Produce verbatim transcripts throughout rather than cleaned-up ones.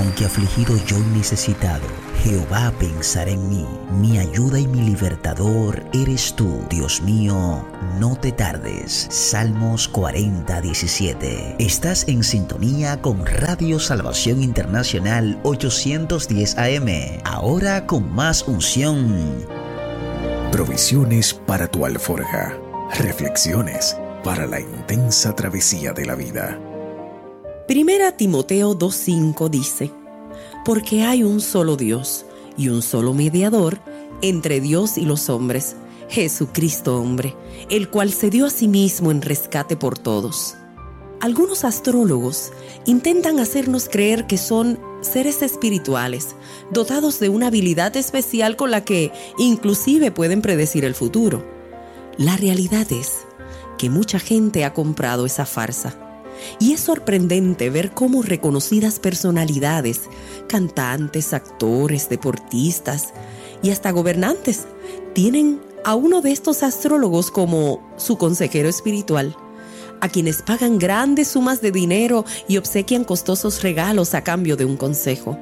Aunque afligido yo y necesitado, Jehová pensará en mí. Mi ayuda y mi libertador eres tú, Dios mío, no te tardes. Salmos cuarenta, diecisiete. Estás en sintonía con Radio Salvación Internacional ochocientos diez A M. Ahora con más unción. Provisiones para tu alforja. Reflexiones para la intensa travesía de la vida. Primera Timoteo dos cinco dice: porque hay un solo Dios y un solo mediador entre Dios y los hombres, Jesucristo hombre, el cual se dio a sí mismo en rescate por todos. Algunos astrólogos intentan hacernos creer que son seres espirituales, dotados de una habilidad especial con la que inclusive pueden predecir el futuro. La realidad es que mucha gente ha comprado esa farsa. Y es sorprendente ver cómo reconocidas personalidades, cantantes, actores, deportistas y hasta gobernantes tienen a uno de estos astrólogos como su consejero espiritual, a quienes pagan grandes sumas de dinero y obsequian costosos regalos a cambio de un consejo.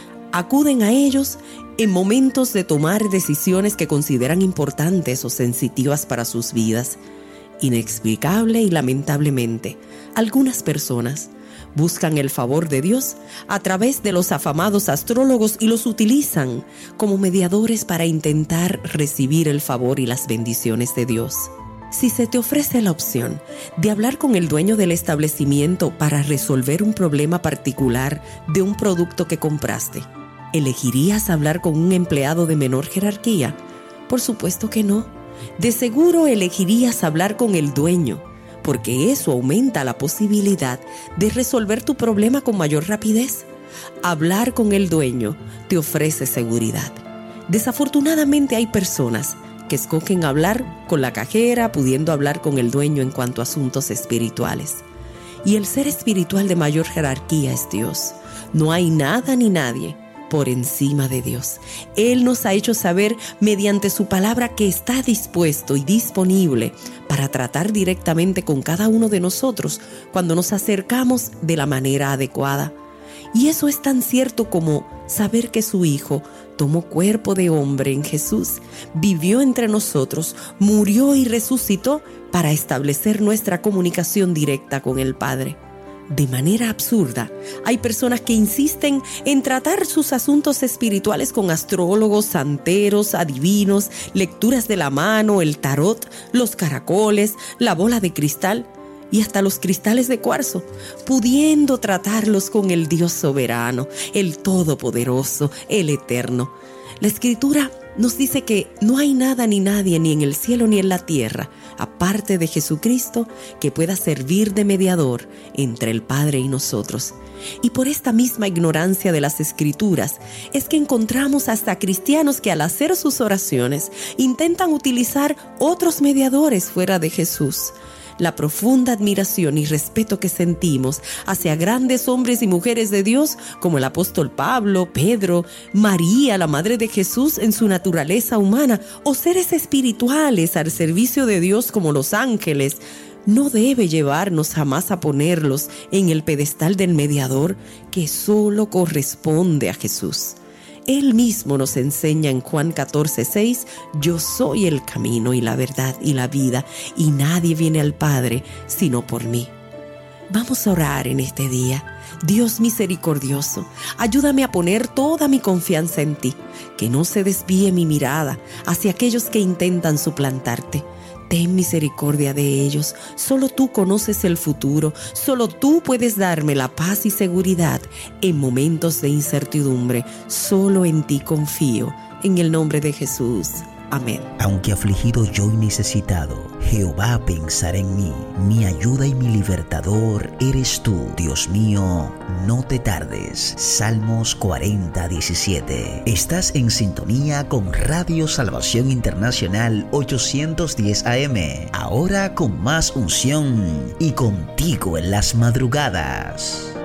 Acuden a ellos en momentos de tomar decisiones que consideran importantes o sensitivas para sus vidas. Inexplicable y lamentablemente, algunas personas buscan el favor de Dios a través de los afamados astrólogos y los utilizan como mediadores para intentar recibir el favor y las bendiciones de Dios. Si se te ofrece la opción de hablar con el dueño del establecimiento para resolver un problema particular de un producto que compraste, ¿elegirías hablar con un empleado de menor jerarquía? Por supuesto que no. De seguro elegirías hablar con el dueño, porque eso aumenta la posibilidad de resolver tu problema con mayor rapidez. Hablar con el dueño te ofrece seguridad. Desafortunadamente hay personas que escogen hablar con la cajera, pudiendo hablar con el dueño en cuanto a asuntos espirituales. Y el ser espiritual de mayor jerarquía es Dios. No hay nada ni nadie por encima de Dios. Él nos ha hecho saber mediante su palabra que está dispuesto y disponible para tratar directamente con cada uno de nosotros cuando nos acercamos de la manera adecuada. Y eso es tan cierto como saber que su Hijo tomó cuerpo de hombre en Jesús, vivió entre nosotros, murió y resucitó para establecer nuestra comunicación directa con el Padre. De manera absurda, hay personas que insisten en tratar sus asuntos espirituales con astrólogos, santeros, adivinos, lecturas de la mano, el tarot, los caracoles, la bola de cristal y hasta los cristales de cuarzo, pudiendo tratarlos con el Dios soberano, el todopoderoso, el eterno. La Escritura nos dice que no hay nada ni nadie, ni en el cielo ni en la tierra, aparte de Jesucristo, que pueda servir de mediador entre el Padre y nosotros. Y por esta misma ignorancia de las Escrituras es que encontramos hasta cristianos que al hacer sus oraciones intentan utilizar otros mediadores fuera de Jesús. La profunda admiración y respeto que sentimos hacia grandes hombres y mujeres de Dios como el apóstol Pablo, Pedro, María, la madre de Jesús en su naturaleza humana, o seres espirituales al servicio de Dios como los ángeles, no debe llevarnos jamás a ponerlos en el pedestal del mediador que solo corresponde a Jesús. Él mismo nos enseña en Juan catorce seis, yo soy el camino y la verdad y la vida, y nadie viene al Padre sino por mí. Vamos a orar en este día. Dios misericordioso, ayúdame a poner toda mi confianza en ti, que no se desvíe mi mirada hacia aquellos que intentan suplantarte. Ten misericordia de ellos. Solo tú conoces el futuro. Solo tú puedes darme la paz y seguridad en momentos de incertidumbre. Solo en ti confío. En el nombre de Jesús. Amén. Aunque afligido yo y necesitado, Jehová pensará en mí. Mi ayuda y mi libertador eres tú, Dios mío, no te tardes. Salmos cuarenta, diecisiete. Estás en sintonía con Radio Salvación Internacional ochocientos diez A M. Ahora con más unción y contigo en las madrugadas.